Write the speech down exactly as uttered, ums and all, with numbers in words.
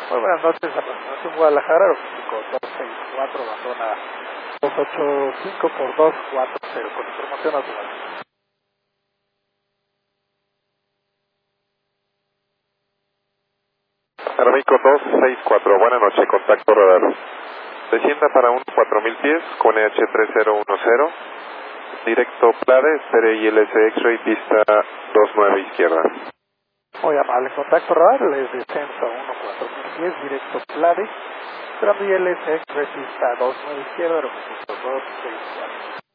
Muy buenas noches, aproximación Guadalajara, aeroméxico dos seis cuatro, abandona dos ocho cinco por dos cuatro cero, con información automática. Aeroméxico dos seis cuatro, buenas noches, contacto radar. Descienda para unos cuatro mil pies con E H tres cero uno cero, directo Plade, espere I L S X-Ray, pista dos nueve izquierda. Muy amable, contacto radar, les descenso a uno cuatro mil pies, directo Plade, esperando I L S X-Ray, pista dos nueve izquierda, aeroméxico dos seis cuatro.